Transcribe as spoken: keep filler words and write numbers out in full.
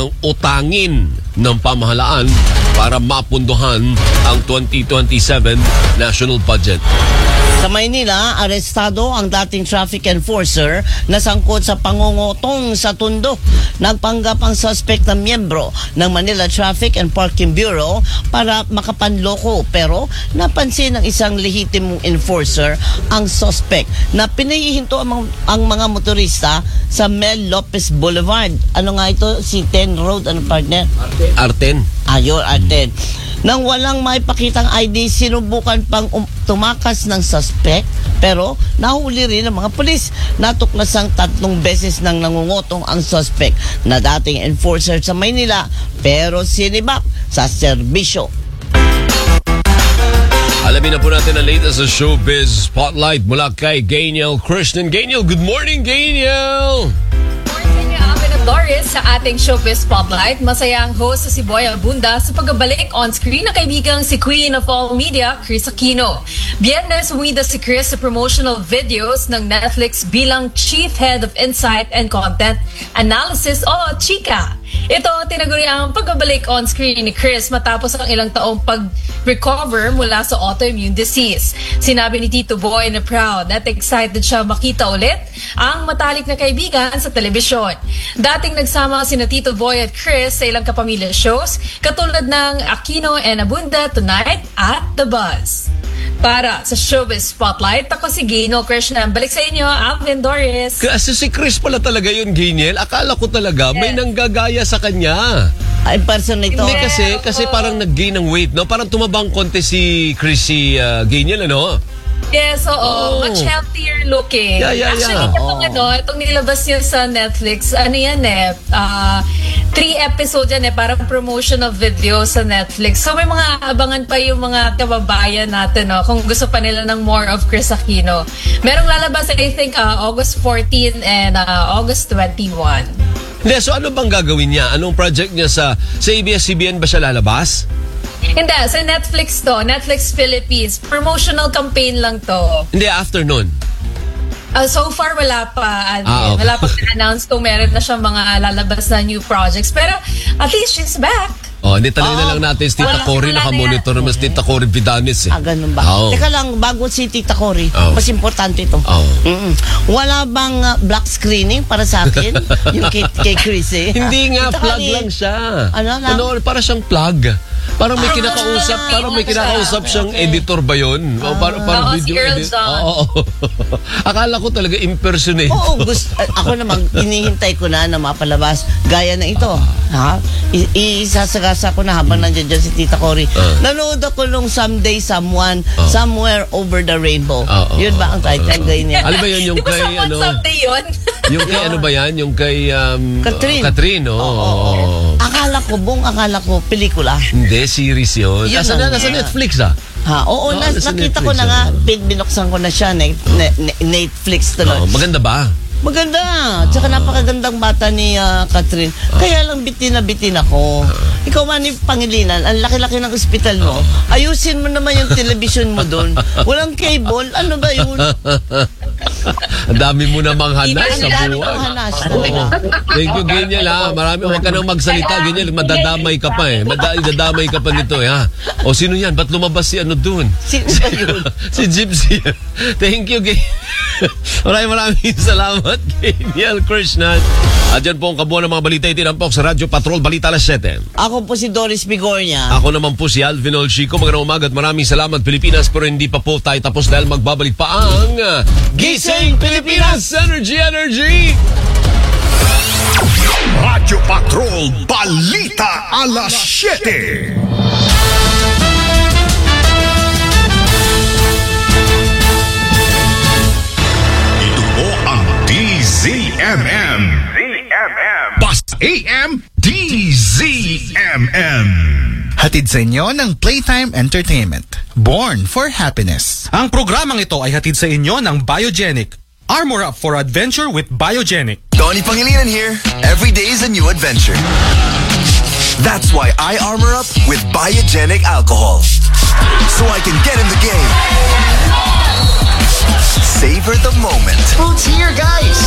kailangang utangin ng pamahalaan para mapunduhan ang twenty twenty-seven national budget. Sa Maynila, arestado ang dating traffic enforcer na sangkot sa pangungutong sa Tondo. Nagpanggap ang suspect na miyembro ng Manila Traffic and Parking Bureau para makapanloko, pero napansin ng isang lehitimong enforcer ang suspect na pinahihinto ang, ang mga motorista sa Mel Lopez Boulevard. Ano nga ito? Si ten Road, ano partner? Arten. Ayun, Arten. Nang walang maipakitang I D, sinubukan pang um, tumakas ng suspect, pero nahuli rin ng mga pulis. Natuklasang tatlong beses nang nangungutong ang suspect na dating enforcer sa Maynila, pero sinibak sa serbisyo. Alamin na po natin ang latest sa Showbiz Spotlight mula kay Gainiel Krishnan. Gainiel, good morning, Gainiel! Doris sa ating Showbiz Spotlight. Masaya ang host sa si Boy Abunda sa pagbabalik on-screen ng kaibigang si Queen of All Media, Kris Aquino. Biyernes, umida si Kris sa promotional videos ng Netflix bilang Chief Head of Insight and Content Analysis o Chika. Ito tinaguri ang pagbabalik on-screen ni Kris matapos ang ilang taong pag-recover mula sa autoimmune disease. Sinabi ni Tito Boy na proud at excited siya makita ulit ang matalik na kaibigan sa telebisyon. Dating nagsama sina Tito Boy at Kris sa ilang kapamilya shows katulad ng Aquino and Abunda Tonight at The Buzz. Para sa Showbiz Spotlight, ako si Gainiel Krishnan. Balik sa inyo, Alvin, Doris. Kasi si Kris pala talaga yun, Gainiel. Akala ko talaga may nanggagaya sa kanya. Ay, person ito. Hindi kasi, kasi parang nag-gain ng weight, no? Parang tumabang konti si Kris, si uh, Gainiel, ano? Yes, oo. Oh. Much healthier looking. Yeah, yeah, yeah. Actually, itong, Oh. ano, itong nilabas niya sa Netflix, ano yan eh, uh, three episodes yan eh, parang promotional video sa Netflix. So may mga abangan pa yung mga kababayan natin, no, kung gusto pa nila ng more of Kris Aquino. Merong lalabas, I think, uh, August fourteenth and uh, August twenty-first. Hindi, so ano bang gagawin niya? Anong project niya sa, sa A B S C B N ba siya lalabas? Hindi, sa Netflix to. Netflix Philippines. Promotional campaign lang to. Hindi, after nun. Uh, so far, wala pa. Ano, Ah, okay. Wala pa na-announce kung meron na siyang mga lalabas na new projects. Pero at least she's back. Oh, hindi talaga na lang natin si Tita Wala- Cory, wala na naka-monitor naman si Tita Cory Vidanes eh. Ah, ganun ba? Oo. Teka lang, bago si Tita Cory, Oh. mas importante ito. Oh. Mm-mm. Wala bang uh, black screening para sa akin? Yung kay, kay Kris eh. Hindi nga, Tita plug Cory, lang siya. Ano lang? Ano, para siyang plug. Parang may Ah, kinakausap, parang may okay. kinakausap siyang Okay. editor ba yun? O parang, parang Oo, si video Earl edit. John. Oo. Akala ko talaga impersonator. Oo, gusto, ako naman, inihintay ko na na mapalabas. Gaya na ito. Ha? I- isasagasa ko na habang nandiyan dyan si Tita Cory. Uh. Nanood ako nung Someday Someone, Uh. Somewhere Over the Rainbow. Uh, uh, Yun ba ang title? uh, uh, Ganyan. Alam ba yun yung Di ba kay, sa ano? Someday yun? Yung kay ano ba yan? Yung kay um, Catherine. uh, Catherine, oo. Oo, oo. Akala ko, buong akala ko, pelikula. Hindi, series yun. Yun Nasa, lang nasa yan. Netflix ah. Ha, oo, Oo, na, nasa nakita ko Netflix na nga, yan. bin- binuksan ko na siya, ne, ne, ne- Netflix tuloy. Oo, maganda ba? Maganda. Tsaka napakagandang bata ni ah, Catherine. Kaya lang bitin na bitin ako. Ikaw man ni Pangilinan, ang laki-laki ng ospital mo. Ayusin mo naman yung television mo doon. Walang cable. Ano ba yun? Ang dami mo namang hanas sa Ang buwan. hanas. Oo. Thank you, Geniel ha. Marami, huwag ka nang magsalita, Geniel. Madadamay ka pa eh. Madadamay ka pa nito eh ha. O sino yan? Ba't lumabas si ano dun? Sino ba yun? Si Gypsy. Thank you, Geniel. Maraming maraming salamat, Geniel Krishnan. At dyan po ang kabuuan ng mga balita itinampok sa Radyo Patrol Balita Alas siyete. Ako po si Doris Bigornia. Ako naman po si Alvin Olchico. Magandang umaga at maraming salamat, Pilipinas. Pero hindi pa po tayo tapos dahil magbabalik pa ang uh, Gising Pilipinas Energy Energy! Radyo Patrol Balita Alas siyete. Ito po ang D Z M M. Bus A M D Z M M. Hatid sa inyo ng Playtime Entertainment. Born for Happiness. Ang programang ito ay hatid sa inyo ng Biogenic. Armor up for adventure with Biogenic. Tony Pangilinan here. Every day is a new adventure. That's why I armor up with Biogenic alcohol. So I can get in the game. Savor the moment. Boots here, guys.